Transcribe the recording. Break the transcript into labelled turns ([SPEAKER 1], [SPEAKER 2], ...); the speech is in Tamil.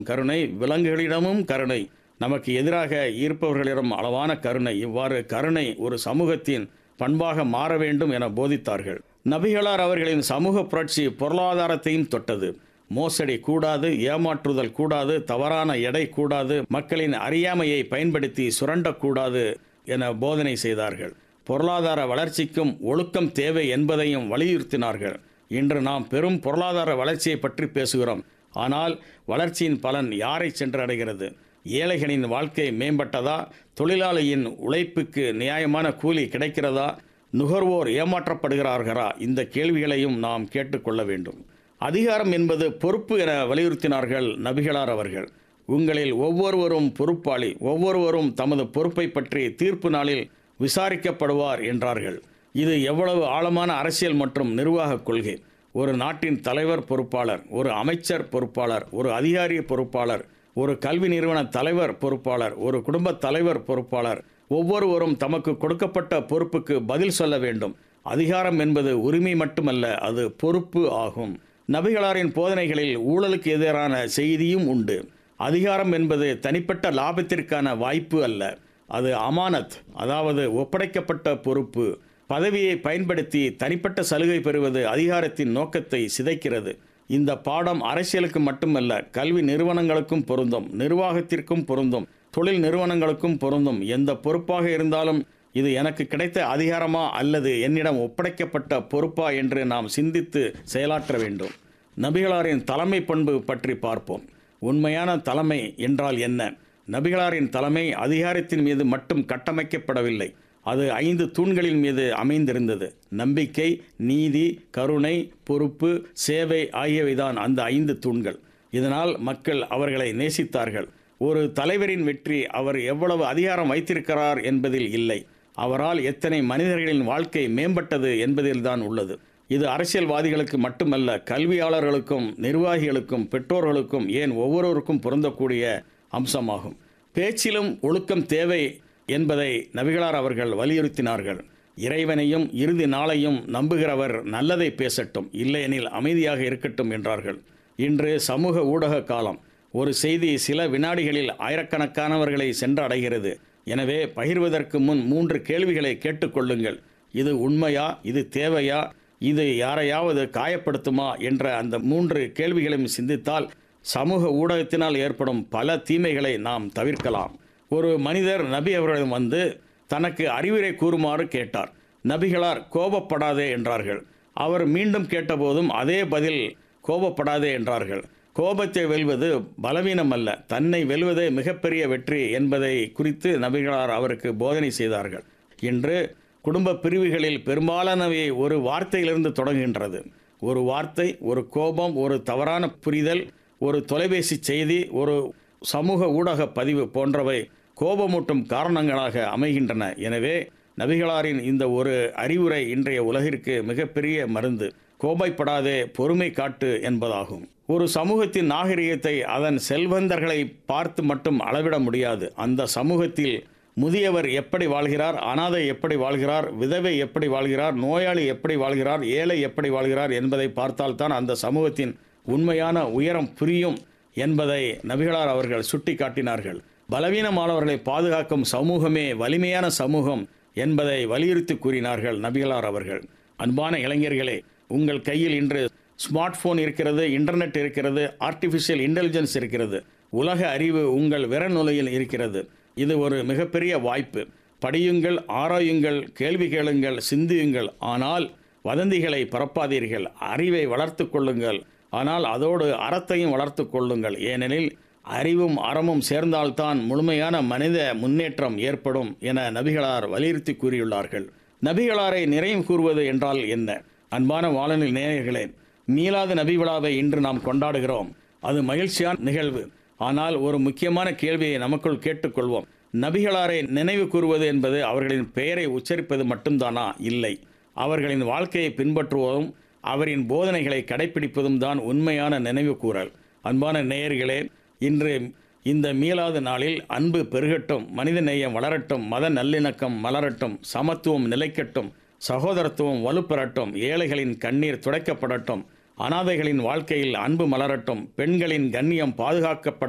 [SPEAKER 1] கருணை, விலங்குகளிடமும் கருணை, நமக்கு எதிராக ஈர்ப்பவர்களிடம் அளவான கருணை, இவ்வாறு கருணை ஒரு சமூகத்தின் பண்பாக மாற வேண்டும் என போதித்தார்கள். நபிகளார் அவர்களின் சமூக புரட்சி பொருளாதாரத்தையும் தொட்டது. மோசடி கூடாது, ஏமாற்றுதல் கூடாது, தவறான எடை கூடாது, மக்களின் அறியாமையை பயன்படுத்தி சுரண்டக்கூடாது என போதனை செய்தார்கள். பொருளாதார வளர்ச்சிக்கும் ஒழுக்கம் தேவை என்பதையும் வலியுறுத்தினார்கள். இன்று நாம் பெரும் பொருளாதார வளர்ச்சியை பற்றி பேசுகிறோம். ஆனால் வளர்ச்சியின் பலன் யாரை சென்றடைகிறது? ஏழைகளின் வாழ்க்கை மேம்பட்டதா? தொழிலாளியின் உழைப்புக்கு நியாயமான கூலி கிடைக்கிறதா? நுகர்வோர் ஏமாற்றப்படுகிறார்களா? இந்த கேள்விகளையும் நாம் கேட்டுக்கொள்ள வேண்டும். அதிகாரம் என்பது பொறுப்பு என வலியுறுத்தினார்கள் நபிகளார் அவர்கள். உங்களில் ஒவ்வொருவரும் பொறுப்பாளி, ஒவ்வொருவரும் தமது பொறுப்பை பற்றி தீர்ப்பு நாளில் விசாரிக்கப்படுவார் என்றார்கள். இது எவ்வளவு ஆழமான அரசியல் மற்றும் நிர்வாக கொள்கை! ஒரு நாட்டின் தலைவர் பொறுப்பாளர், ஒரு அமைச்சர் பொறுப்பாளர், ஒரு அதிகாரி பொறுப்பாளர், ஒரு கல்வி நிறுவன தலைவர் பொறுப்பாளர், ஒரு குடும்ப தலைவர் பொறுப்பாளர், ஒவ்வொருவரும் தமக்கு கொடுக்கப்பட்ட பொறுப்புக்கு பதில் சொல்ல வேண்டும். அதிகாரம் என்பது உரிமை மட்டுமல்ல, அது பொறுப்பு ஆகும். நபிகளாரின் போதனைகளில் ஊழலுக்கு எதிரான செய்தியும் உண்டு. அதிகாரம் என்பது தனிப்பட்ட லாபத்திற்கான வாய்ப்பு அல்ல, அது அமானத், அதாவது ஒப்படைக்கப்பட்ட பொறுப்பு. பதவியை பயன்படுத்தி தனிப்பட்ட சலுகை பெறுவது அதிகாரத்தின் நோக்கத்தை சிதைக்கிறது. இந்த பாடம் அரசியலுக்கு மட்டுமல்ல, கல்வி நிறுவனங்களுக்கும் பொருந்தும், நிர்வாகத்திற்கும் பொருந்தும், தொழில் நிறுவனங்களுக்கும் பொருந்தும். எந்த பொறுப்பாக இருந்தாலும் இது எனக்கு கிடைத்த அதிகாரமா அல்லது என்னிடம் ஒப்படைக்கப்பட்ட பொறுப்பா என்று நாம் சிந்தித்து செயலாற்ற வேண்டும். நபிகளாரின் தலைமை பண்பு பற்றி பார்ப்போம். உண்மையான தலைமை என்றால் என்ன? நபிகளாரின் தலைமை அதிகாரத்தின் மீது மட்டும் கட்டமைக்கப்படவில்லை, அது 5 தூண்களின் மீது அமைந்திருந்தது. நம்பிக்கை, நீதி, கருணை, பொறுப்பு, சேவை ஆகியவைதான் அந்த 5 தூண்கள். இதனால் மக்கள் அவர்களை நேசித்தார்கள். ஒரு தலைவரின் வெற்றி அவர் எவ்வளவு அதிகாரம் வைத்திருக்கிறார் என்பதில் இல்லை, அவரால் எத்தனை மனிதர்களின் வாழ்க்கை மேம்பட்டது என்பதில்தான் உள்ளது. இது அரசியல்வாதிகளுக்கு மட்டுமல்ல, கல்வியாளர்களுக்கும், நிர்வாகிகளுக்கும், பெற்றோர்களுக்கும், ஏன் ஒவ்வொருவருக்கும் பொருந்தக்கூடிய அம்சமாகும். பேச்சிலும் ஒழுக்கம் தேவை என்பதை நபிகளார் அவர்கள் வலியுறுத்தினார்கள். இறைவனையும் இறுதி நாளையும் நம்புகிறவர் நல்லதை பேசட்டும், இல்லையெனில் அமைதியாக இருக்கட்டும் என்றார்கள். இன்று சமூக ஊடக காலம். ஒரு செய்தி சில வினாடிகளில் ஆயிரக்கணக்கானவர்களை சென்று அடைகிறது. எனவே பகிர்வதற்கு முன் 3 கேள்விகளை கேட்டுக்கொள்ளுங்கள். இது உண்மையா? இது தேவையா? இது யாரையாவது காயப்படுத்துமா? என்ற அந்த 3 கேள்விகளையும் சிந்தித்தால் சமூக ஊடகத்தினால் ஏற்படும் பல தீமைகளை நாம் தவிர்க்கலாம். ஒரு மனிதர் நபி அவர்களிடம் வந்து தனக்கு அறிவுரை கூறுமாறு கேட்டார். நபிகளார் கோபப்படாதே என்றார்கள். அவர் மீண்டும் கேட்டபோதும் அதே பதில், கோபப்படாதே என்றார்கள். கோபத்தை வெல்வது பலவீனம் அல்ல, தன்னை வெல்வதே மிகப்பெரிய வெற்றி என்பதை குறித்து நபிகளார் அவருக்கு போதனை செய்தார்கள். இன்று குடும்ப பிரிவுகளில் பெரும்பாலானவை ஒரு வார்த்தையிலிருந்து தொடங்குகின்றது. ஒரு வார்த்தை, ஒரு கோபம், ஒரு தவறான புரிதல், ஒரு தொலைபேசி செய்தி, ஒரு சமூக ஊடக பதிவு போன்றவை கோபமூட்டும் காரணங்களாக அமைகின்றன. எனவே நபிகளாரின் இந்த ஒரு அறிவுரை இன்றைய உலகிற்கு மிகப்பெரிய மருந்து. கோபப்படாதே, பொறுமை காட்டு என்பதாகும். ஒரு சமூகத்தின் நாகரிகத்தை அதன் செல்வந்தர்களை பார்த்து மட்டும் அளவிட முடியாது. அந்த சமூகத்தில் முதியவர் எப்படி வாழ்கிறார், அனாதை எப்படி வாழ்கிறார், விதவை எப்படி வாழ்கிறார், நோயாளி எப்படி வாழ்கிறார், ஏழை எப்படி வாழ்கிறார் என்பதை பார்த்தால்தான் அந்த சமூகத்தின் உண்மையான உயரம் புரியும் என்பதை நபிகளார் அவர்கள் சுட்டி காட்டினார்கள். பலவீனமானவர்களை பாதுகாக்கும் சமூகமே வலிமையான சமூகம் என்பதை வலியுறுத்தி கூறினார்கள் நபிகளார் அவர்கள். அன்பான இளைஞர்களே, உங்கள் கையில் இன்று ஸ்மார்ட் போன் இருக்கிறது, இன்டர்நெட் இருக்கிறது, ஆர்டிஃபிஷியல் இன்டெலிஜென்ஸ் இருக்கிறது, உலக அறிவு உங்கள் விரல்நுலையில் இருக்கிறது. இது ஒரு மிகப்பெரிய வாய்ப்பு. படியுங்கள், ஆராயுங்கள், கேள்வி கேளுங்கள், சிந்தியுங்கள். ஆனால் வதந்திகளை பரப்பாதீர்கள். அறிவை வளர்த்து கொள்ளுங்கள், ஆனால் அதோடு அறத்தையும் வளர்த்து கொள்ளுங்கள். ஏனெனில் அறிவும் அறமும் சேர்ந்தால்தான் முழுமையான மனித முன்னேற்றம் ஏற்படும் என நபிகளார் வலியுறுத்தி கூறியுள்ளார்கள். நபிகளாரை நிறைவு கூறுவது என்றால் என்ன? அன்பான வானொலி நேயர்களே, மீலாது நபி விழாவை இன்று நாம் கொண்டாடுகிறோம். அது மகிழ்ச்சியான நிகழ்வு. ஆனால் ஒரு முக்கியமான கேள்வியை நமக்குள் கேட்டுக்கொள்வோம். நபிகளாரை நினைவு கூறுவது என்பது அவர்களின் பெயரை உச்சரிப்பது மட்டும்தானா? இல்லை, அவர்களின் வாழ்க்கையை பின்பற்றுவதும் அவரின் போதனைகளை கடைபிடிப்பதும் தான் உண்மையான நினைவு கூறல். அன்பான நேயர்களே, இன்று இந்த மீலாது நாளில் அன்பு பெருகட்டும், மனித நேயம் வளரட்டும், மத நல்லிணக்கம் மலரட்டும், சமத்துவம் நிலைக்கட்டும், சகோதரத்துவம் வலுப்பெறட்டும், ஏழைகளின் கண்ணீர் துடைக்கப்படட்டும், அனாதைகளின் வாழ்க்கையில் அன்பு மலரட்டும், பெண்களின் கண்ணியம் பாதுகாக்கப்பட